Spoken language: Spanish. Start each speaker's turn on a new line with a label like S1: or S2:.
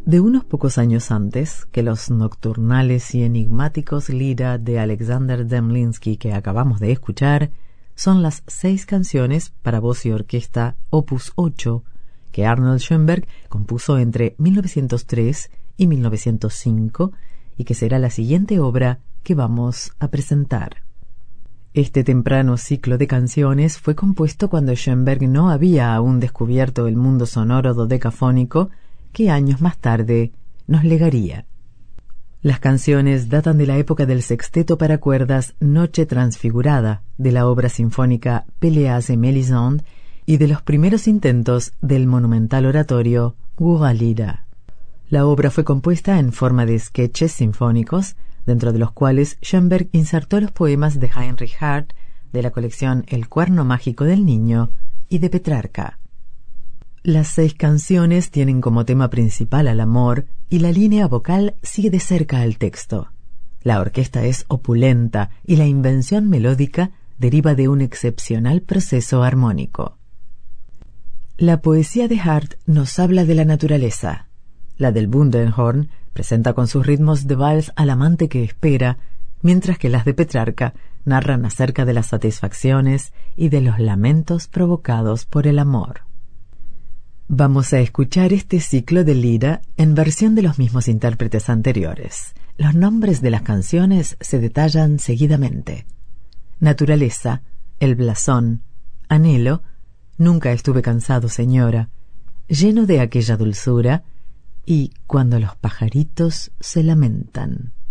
S1: De unos pocos años antes que los nocturnales y enigmáticos Lira de Alexander Zemlinsky que acabamos de escuchar, son las 6 canciones para voz y orquesta Opus 8 que Arnold Schoenberg compuso entre 1903 y 1905 y que será la siguiente obra que vamos a presentar. Este temprano ciclo de canciones fue compuesto cuando Schoenberg no había aún descubierto el mundo sonoro dodecafónico que años más tarde nos legaría. Las canciones datan de la época del sexteto para cuerdas Noche Transfigurada, de la obra sinfónica Péléas et Mélisande y de los primeros intentos del monumental oratorio Guralira. La obra fue compuesta en forma de sketches sinfónicos, dentro de los cuales Schoenberg insertó los poemas de Heinrich Hardt, de la colección El cuerno mágico del niño, y de Petrarca. Las 6 canciones tienen como tema principal al amor y la línea vocal sigue de cerca al texto. La orquesta es opulenta y la invención melódica deriva de un excepcional proceso armónico. La poesía de Hardt nos habla de la naturaleza. La del Bundenhorn presenta con sus ritmos de vals al amante que espera, mientras que las de Petrarca narran acerca de las satisfacciones y de los lamentos provocados por el amor. Vamos a escuchar este ciclo de Lira en versión de los mismos intérpretes anteriores. Los nombres de las canciones se detallan seguidamente. Naturaleza, El blasón, Anhelo, Nunca estuve cansado, señora, Lleno de aquella dulzura y Cuando los pajaritos se lamentan.